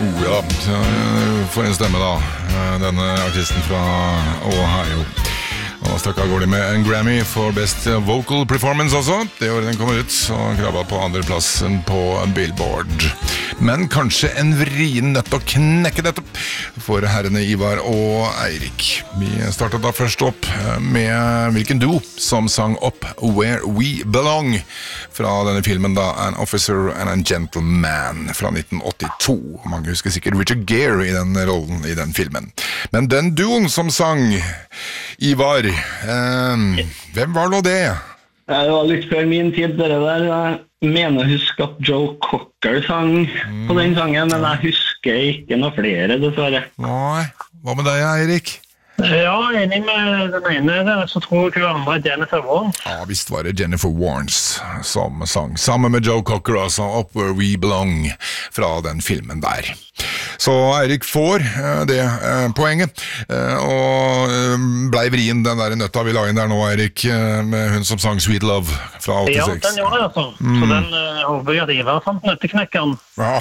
Ja, for en stemme da. Denne artisten fra Ohio. Og stakk av går de med en Grammy for Best Vocal Performance også. Det året den kommer ut, og krabba på andreplassen på Billboard. Men kanskje en vrien nøtt å knekke dette for herrene Ivar og Eirik. Vi startet da først opp med hvilken duo som sang opp Where We Belong fra denne filmen da, An Officer and a Gentleman fra 1982. Mange husker sikkert Richard Gere i den rollen i den filmen. Men den duoen som sang, Ivar, hvem var nå det? Det var litt før min tid, det der. Jeg mener å huske at Joe Cocker sang på den sangen, men jeg husker ikke noe flere, dessverre. Nei, hva med deg, Eirik? Ja, enig med den ene, så tror jeg hun andre Jennifer Warnes. Ja, visst var det Jennifer Warnes som sang, sammen med Joe Cocker, altså Up Where We Belong, fra den filmen der. Så Eirik får det poenget, og blei vrien den der nøtta vi la inn der nå, Eirik, med hun som sang Sweet Love fra 86. Ja, den gjorde det altså. Så den håper jeg at Ivar fant nøtteknekkeren.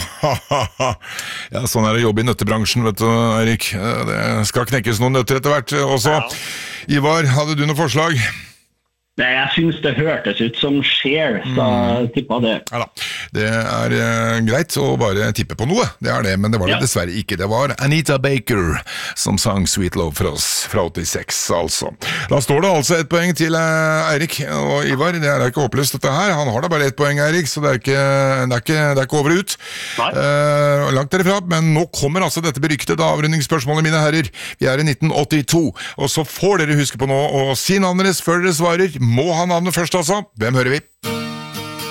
Ja, sånn er det å jobbe i nøttebransjen, vet du, Eirik. Det skal knekkes noen nøtter etter hvert også. Ja. Ivar, hadde du noen forslag? Nei, jeg synes det hørtes ut som Cher, så jeg tippet det. Ja da, det er greit å bare tippe på noe, det er det, men det var det dessverre ikke. Det var Anita Baker som sang Sweet Love for oss fra 86, altså. Da står det altså et poeng til Eirik og Ivar. Det er ikke håpløst dette her. Han har da bare ett poeng, Eirik, så det er ikke over ut. Langt derifra, men nå kommer altså dette beryktede avrundingsspørsmålet, mine herrer. Vi er i 1982, og så får dere huske på nå å si navnet deres før dere svarer. Må ha navnet først, altså. Hvem hører vi?